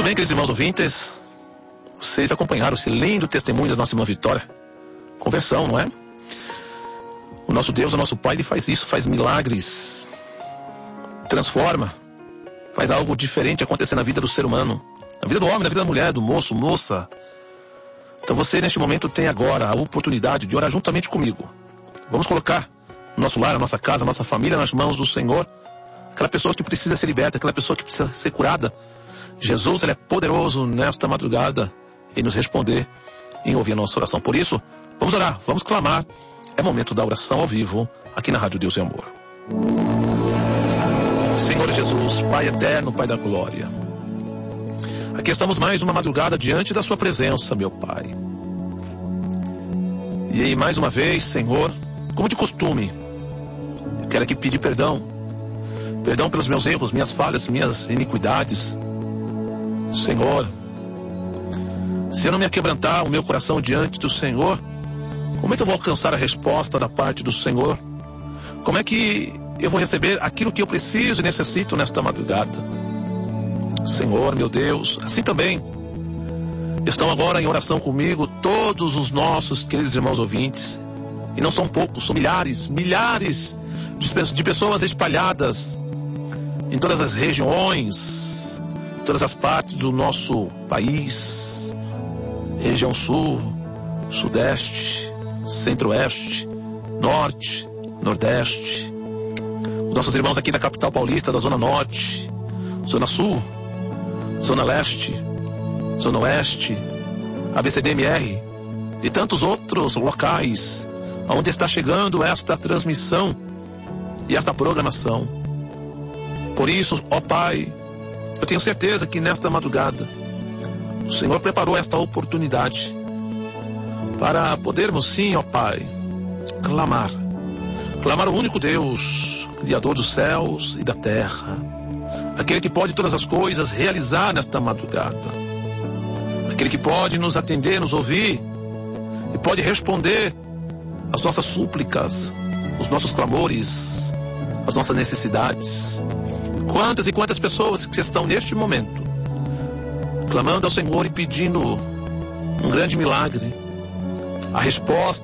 bem, queridos irmãos ouvintes? Vocês acompanharam esse lindo testemunho da nossa irmã Vitória. Conversão, não é? O nosso Deus, o nosso Pai, Ele faz isso, faz milagres. Transforma. Faz algo diferente acontecer na vida do ser humano. Na vida do homem, na vida da mulher, do moço, moça. Então você, neste momento, tem agora a oportunidade de orar juntamente comigo. Vamos colocar o nosso lar, a nossa casa, a nossa família nas mãos do Senhor. Aquela pessoa que precisa ser liberta, aquela pessoa que precisa ser curada. Jesus, Ele é poderoso nesta madrugada em nos responder, em ouvir a nossa oração. Por isso, vamos orar, vamos clamar. É momento da oração ao vivo, aqui na Rádio Deus e Amor. Senhor Jesus, Pai eterno, Pai da glória. Aqui estamos mais uma madrugada diante da sua presença, meu Pai. E aí, mais uma vez, Senhor, como de costume, eu quero aqui pedir perdão. Perdão pelos meus erros, minhas falhas, minhas iniquidades. Senhor, se eu não me aquebrantar o meu coração diante do Senhor, como é que eu vou alcançar a resposta da parte do Senhor? Como é que eu vou receber aquilo que eu preciso e necessito nesta madrugada? Senhor, meu Deus, assim também estão agora em oração comigo todos os nossos queridos irmãos ouvintes. E não são poucos, são milhares de pessoas espalhadas em todas as regiões, em todas as partes do nosso país. Região sul, sudeste, centro-oeste, norte, nordeste. Os nossos irmãos aqui da capital paulista, da zona norte, zona sul, zona leste, zona oeste, ABCDMR e tantos outros locais onde está chegando esta transmissão e esta programação. Por isso, ó Pai, eu tenho certeza que nesta madrugada o Senhor preparou esta oportunidade para podermos sim, ó Pai, clamar o único Deus, Criador dos céus e da terra, aquele que pode todas as coisas realizar nesta madrugada, aquele que pode nos atender, nos ouvir e pode responder às nossas súplicas, os nossos clamores, as nossas necessidades. Quantas e quantas pessoas que estão neste momento clamando ao Senhor e pedindo um grande milagre, a resposta